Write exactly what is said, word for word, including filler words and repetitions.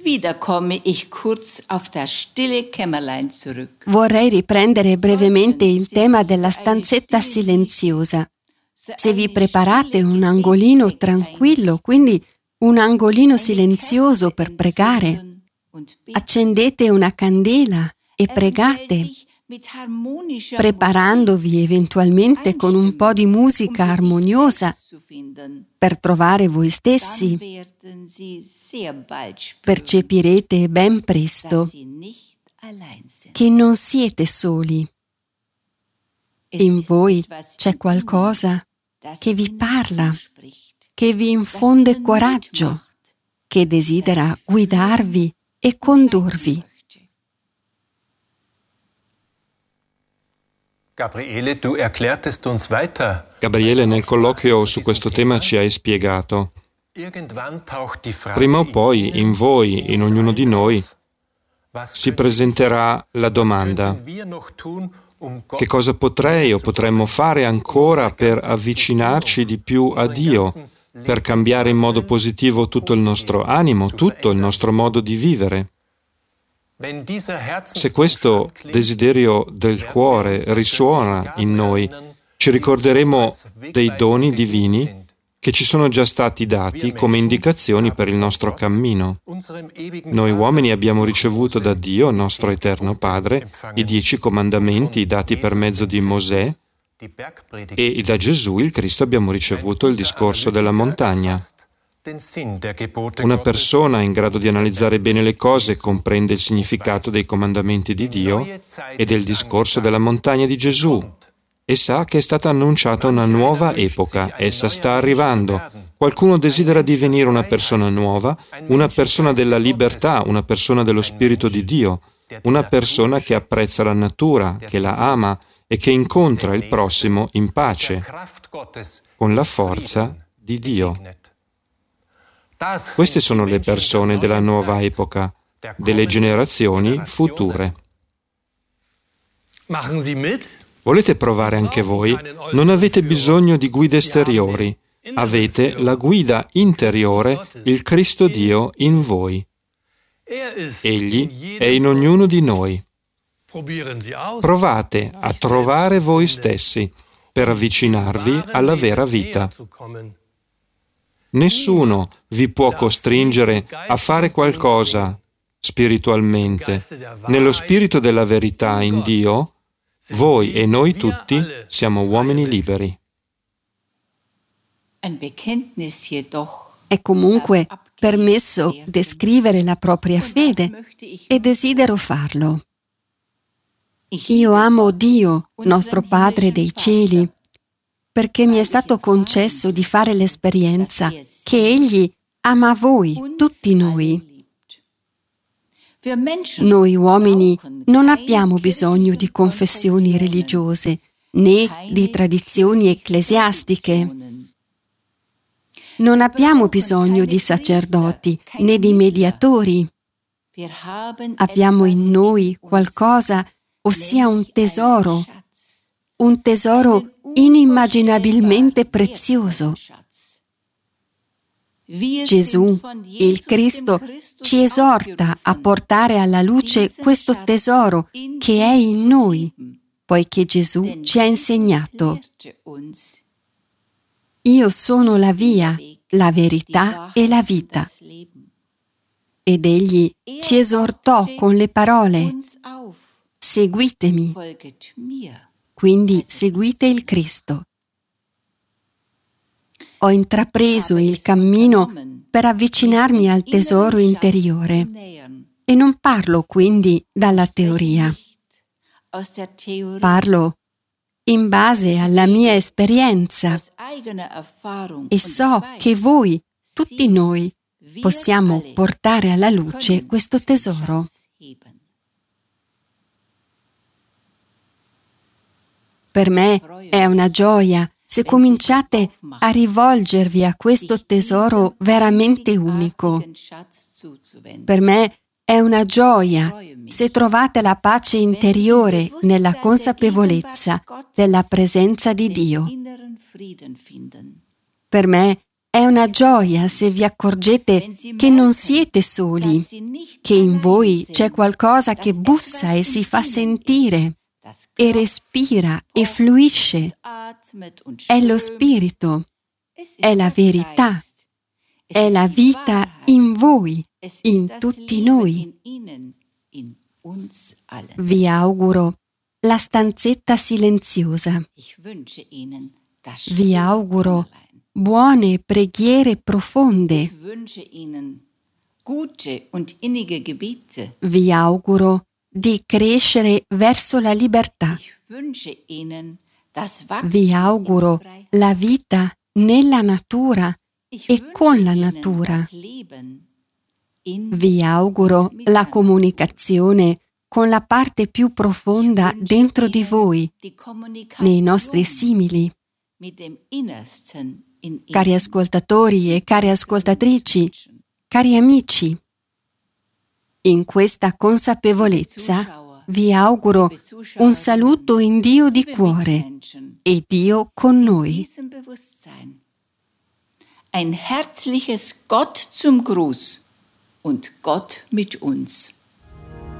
Wieder komme ich kurz auf das stille Kämmerlein zurück. Vorrei riprendere brevemente il tema della stanzetta silenziosa. Se vi preparate un angolino tranquillo, quindi un angolino silenzioso per pregare, accendete una candela e pregate, preparandovi eventualmente con un po' di musica armoniosa per trovare voi stessi. Percepirete ben presto che non siete soli. In voi c'è qualcosa che vi parla, che vi infonde coraggio, che desidera guidarvi e condurvi. Gabriele, tu erklärtest uns weiter. Gabriele, nel colloquio su questo tema ci hai spiegato. Prima o poi, in voi, in ognuno di noi, si presenterà la domanda: che cosa potrei o potremmo fare ancora per avvicinarci di più a Dio, per cambiare in modo positivo tutto il nostro animo, tutto il nostro modo di vivere? Se questo desiderio del cuore risuona in noi, ci ricorderemo dei doni divini che ci sono già stati dati come indicazioni per il nostro cammino. Noi uomini abbiamo ricevuto da Dio, nostro eterno Padre, i dieci comandamenti dati per mezzo di Mosè, e da Gesù, il Cristo, abbiamo ricevuto il discorso della montagna. Una persona in grado di analizzare bene le cose comprende il significato dei comandamenti di Dio e del discorso della montagna di Gesù e sa che è stata annunciata una nuova epoca. Essa sta arrivando. Qualcuno desidera divenire una persona nuova, una persona della libertà, una persona dello Spirito di Dio, una persona che apprezza la natura, che la ama e che incontra il prossimo in pace, con la forza di Dio. Queste sono le persone della nuova epoca, delle generazioni future. Volete provare anche voi? Non avete bisogno di guide esteriori, avete la guida interiore, il Cristo Dio in voi. Egli è in ognuno di noi. Provate a trovare voi stessi per avvicinarvi alla vera vita. Nessuno vi può costringere a fare qualcosa spiritualmente. Nello spirito della verità in Dio, voi e noi tutti siamo uomini liberi. È comunque permesso descrivere la propria fede e desidero farlo. Io amo Dio, nostro Padre dei cieli, perché mi è stato concesso di fare l'esperienza che Egli ama voi, tutti noi. Noi uomini non abbiamo bisogno di confessioni religiose, né di tradizioni ecclesiastiche. Non abbiamo bisogno di sacerdoti, né di mediatori. Abbiamo in noi qualcosa, ossia un tesoro, un tesoro inimmaginabilmente prezioso. Gesù, il Cristo, ci esorta a portare alla luce questo tesoro che è in noi, poiché Gesù ci ha insegnato: io sono la via, la verità e la vita. Ed Egli ci esortò con le parole: seguitemi. Quindi seguite il Cristo. Ho intrapreso il cammino per avvicinarmi al tesoro interiore e non parlo quindi dalla teoria. Parlo in base alla mia esperienza e so che voi, tutti noi, possiamo portare alla luce questo tesoro. Per me è una gioia se cominciate a rivolgervi a questo tesoro veramente unico. Per me è una gioia se trovate la pace interiore nella consapevolezza della presenza di Dio. Per me È una gioia se vi accorgete che non siete soli, che in voi c'è qualcosa che bussa e si fa sentire, e respira e fluisce. È lo Spirito, è la verità, è la vita in voi, in tutti noi. Vi auguro la stanzetta silenziosa. Vi auguro buone preghiere profonde. Vi auguro di crescere verso la libertà. Vi auguro la vita nella natura e con la natura. Vi auguro la comunicazione con la parte più profonda dentro di voi, nei nostri simili. Cari ascoltatori e care ascoltatrici, cari amici, in questa consapevolezza vi auguro un saluto in Dio di cuore e Dio con noi. Ein herzliches Gott zum Gruß und Gott mit uns.